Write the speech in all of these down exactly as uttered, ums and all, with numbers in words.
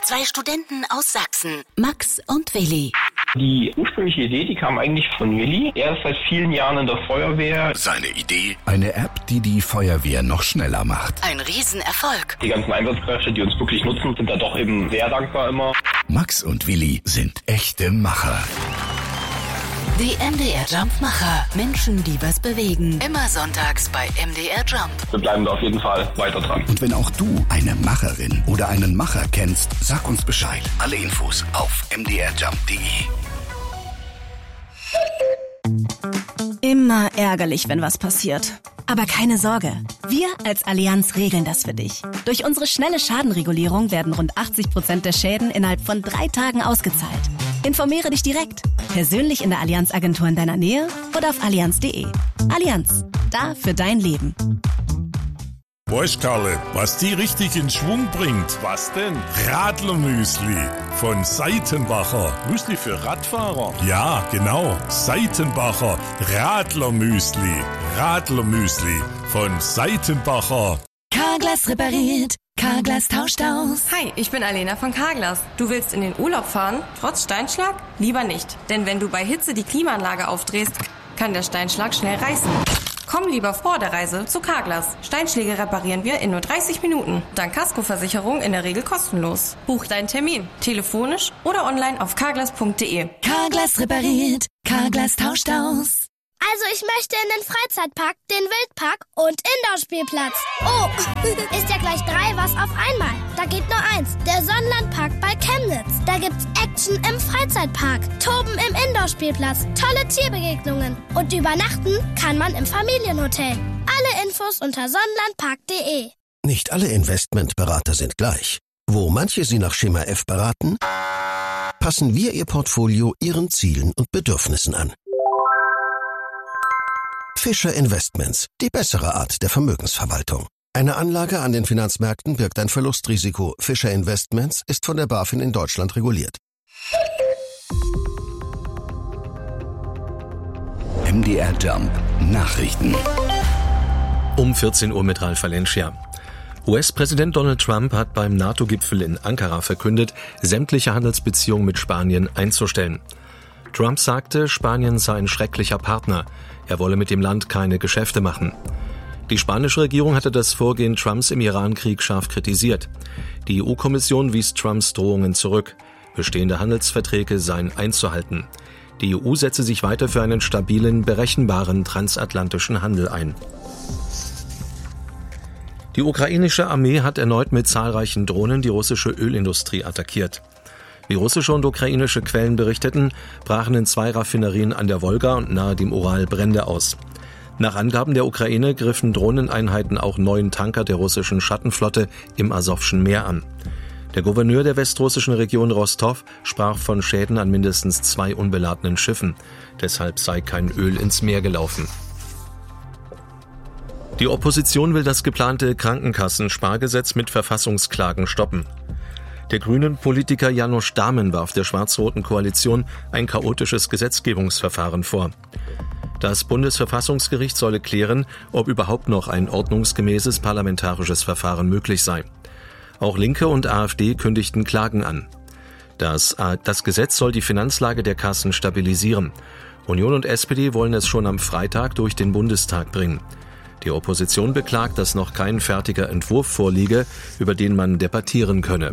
Zwei Studenten aus Sachsen, Max und Willi. Die ursprüngliche Idee, die kam eigentlich von Willi. Er ist seit vielen Jahren in der Feuerwehr. Seine Idee? Eine App, die die Feuerwehr noch schneller macht. Ein Riesenerfolg. Die ganzen Einsatzkräfte, die uns wirklich nutzen, sind da doch eben sehr dankbar immer. Max und Willi sind echte Macher. Die M D R Jump-Macher. Menschen, die was bewegen. Immer sonntags bei M D R Jump. Wir bleiben da auf jeden Fall weiter dran. Und wenn auch du eine Macherin oder einen Macher kennst, sag uns Bescheid. Alle Infos auf m d r jump punkt d e. Immer ärgerlich, wenn was passiert. Aber keine Sorge, wir als Allianz regeln das für dich. Durch unsere schnelle Schadenregulierung werden rund achtzig Prozent der Schäden innerhalb von drei Tagen ausgezahlt. Informiere dich direkt, persönlich in der Allianz-Agentur in deiner Nähe oder auf allianz punkt de. Allianz, da für dein Leben. Weißt Karle, was die richtig in Schwung bringt? Was denn? Radlermüsli von Seitenbacher. Müsli für Radfahrer? Ja, genau. Seitenbacher Radlermüsli. Radlermüsli von Seitenbacher. Carglass repariert. Carglass tauscht aus. Hi, ich bin Alena von Carglass. Du willst in den Urlaub fahren, trotz Steinschlag? Lieber nicht, denn wenn du bei Hitze die Klimaanlage aufdrehst, kann der Steinschlag schnell reißen. Komm lieber vor der Reise zu Carglass. Steinschläge reparieren wir in nur dreißig Minuten. Dank Kaskoversicherung in der Regel kostenlos. Buch deinen Termin, telefonisch oder online auf carglass punkt de. Carglass repariert. Carglass tauscht aus. Also ich möchte in den Freizeitpark, den Wildpark und Indoor-Spielplatz. Oh, ist ja gleich drei was auf einmal. Da geht nur eins, der Sonnenlandpark bei Chemnitz. Da gibt's Action im Freizeitpark, Toben im Indoor-Spielplatz, tolle Tierbegegnungen und übernachten kann man im Familienhotel. Alle Infos unter sonnenlandpark punkt de. Nicht alle Investmentberater sind gleich. Wo manche Sie nach Schema F beraten, passen wir Ihr Portfolio Ihren Zielen und Bedürfnissen an. Fischer Investments, die bessere Art der Vermögensverwaltung. Eine Anlage an den Finanzmärkten birgt ein Verlustrisiko. Fischer Investments ist von der BaFin in Deutschland reguliert. M D R Jump Nachrichten. Um vierzehn Uhr mit Ralf Valencia. U S-Präsident Donald Trump hat beim NATO-Gipfel in Ankara verkündet, sämtliche Handelsbeziehungen mit Spanien einzustellen. Trump sagte, Spanien sei ein schrecklicher Partner. Er wolle mit dem Land keine Geschäfte machen. Die spanische Regierung hatte das Vorgehen Trumps im Iran-Krieg scharf kritisiert. Die E U-Kommission wies Trumps Drohungen zurück. Bestehende Handelsverträge seien einzuhalten. Die E U setze sich weiter für einen stabilen, berechenbaren transatlantischen Handel ein. Die ukrainische Armee hat erneut mit zahlreichen Drohnen die russische Ölindustrie attackiert. Wie russische und ukrainische Quellen berichteten, brachen in zwei Raffinerien an der Wolga und nahe dem Ural Brände aus. Nach Angaben der Ukraine griffen Drohneneinheiten auch neun Tanker der russischen Schattenflotte im Asowschen Meer an. Der Gouverneur der westrussischen Region Rostov sprach von Schäden an mindestens zwei unbeladenen Schiffen. Deshalb sei kein Öl ins Meer gelaufen. Die Opposition will das geplante Krankenkassenspargesetz mit Verfassungsklagen stoppen. Der grünen Politiker János Dahmen warf der schwarz-roten Koalition ein chaotisches Gesetzgebungsverfahren vor. Das Bundesverfassungsgericht solle klären, ob überhaupt noch ein ordnungsgemäßes parlamentarisches Verfahren möglich sei. Auch Linke und AfD kündigten Klagen an. Das, das Gesetz soll die Finanzlage der Kassen stabilisieren. Union und S P D wollen es schon am Freitag durch den Bundestag bringen. Die Opposition beklagt, dass noch kein fertiger Entwurf vorliege, über den man debattieren könne.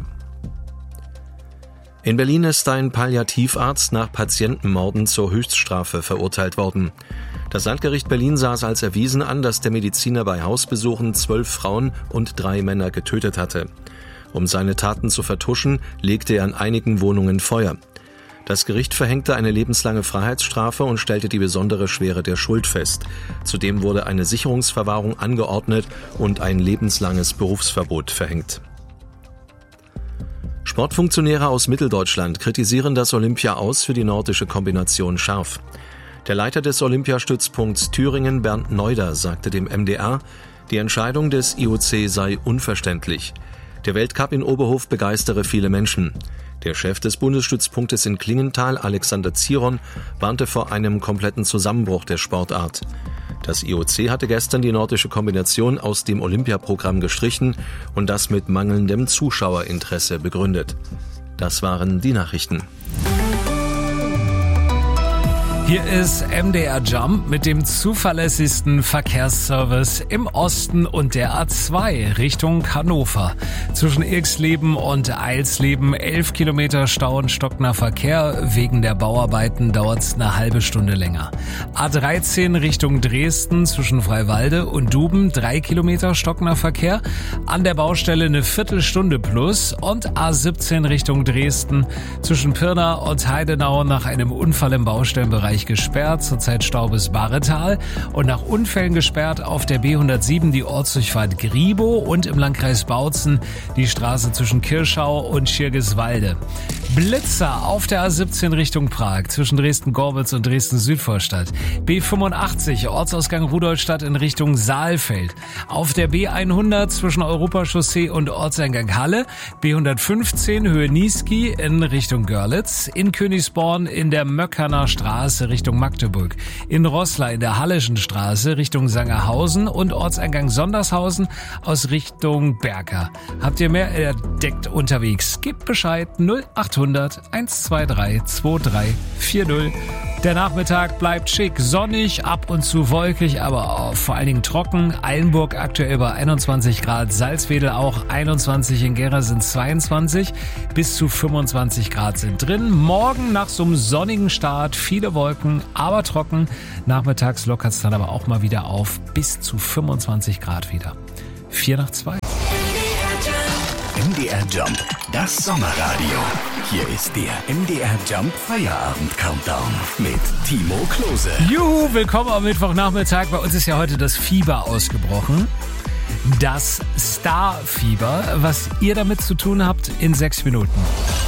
In Berlin ist ein Palliativarzt nach Patientenmorden zur Höchststrafe verurteilt worden. Das Landgericht Berlin sah es als erwiesen an, dass der Mediziner bei Hausbesuchen zwölf Frauen und drei Männer getötet hatte. Um seine Taten zu vertuschen, legte er an einigen Wohnungen Feuer. Das Gericht verhängte eine lebenslange Freiheitsstrafe und stellte die besondere Schwere der Schuld fest. Zudem wurde eine Sicherungsverwahrung angeordnet und ein lebenslanges Berufsverbot verhängt. Sportfunktionäre aus Mitteldeutschland kritisieren das Olympia-Aus für die nordische Kombination scharf. Der Leiter des Olympiastützpunkts Thüringen, Bernd Neuder, sagte dem M D R, die Entscheidung des I O C sei unverständlich. Der Weltcup in Oberhof begeistere viele Menschen. Der Chef des Bundesstützpunktes in Klingenthal, Alexander Zieron, warnte vor einem kompletten Zusammenbruch der Sportart. Das I O C hatte gestern die nordische Kombination aus dem Olympiaprogramm gestrichen und das mit mangelndem Zuschauerinteresse begründet. Das waren die Nachrichten. Hier ist M D R Jump mit dem zuverlässigsten Verkehrsservice im Osten und der A zwei Richtung Hannover. Zwischen Irxleben und Eilsleben elf Kilometer Stau und stockender Verkehr. Wegen der Bauarbeiten dauert es eine halbe Stunde länger. A dreizehn Richtung Dresden zwischen Freiwalde und Duben drei Kilometer stockender Verkehr. An der Baustelle eine Viertelstunde plus. Und A siebzehn Richtung Dresden zwischen Pirna und Heidenau nach einem Unfall im Baustellenbereich gesperrt, zurzeit Stau bis Barretal und nach Unfällen gesperrt auf der B hundertsieben die Ortsdurchfahrt Griebow und im Landkreis Bautzen die Straße zwischen Kirschau und Schirgiswalde. Blitzer auf der A siebzehn Richtung Prag zwischen Dresden-Gorbitz und Dresden-Südvorstadt. B fünfundachtzig Ortsausgang Rudolstadt in Richtung Saalfeld. Auf der B hundert zwischen Europachaussee und Ortseingang Halle. B hundertfünfzehn Höhe Niesky in Richtung Görlitz. In Königsborn in der Möckerner Straße Richtung Magdeburg. In Roßla in der Halleschen Straße Richtung Sangerhausen und Ortseingang Sondershausen aus Richtung Berka. Habt ihr mehr entdeckt unterwegs? Gebt Bescheid null achthundert hundertzweiundzwanzig drei vier null. Der Nachmittag bleibt schick, sonnig, ab und zu wolkig, aber auch vor allen Dingen trocken. Eilenburg aktuell bei einundzwanzig Grad, Salzwedel auch einundzwanzig, in Gera sind zweiundzwanzig, bis zu fünfundzwanzig Grad sind drin. Morgen nach so einem sonnigen Start, viele Wolken, aber trocken. Nachmittags lockert es dann aber auch mal wieder auf, bis zu fünfundzwanzig Grad wieder. vier nach zwei. M D R Jump, das Sommerradio. Hier ist der M D R Jump Feierabend Countdown mit Timo Klose. Juhu, willkommen am Mittwochnachmittag. Bei uns ist ja heute das Fieber ausgebrochen. Das Starfieber. Was ihr damit zu tun habt in sechs Minuten.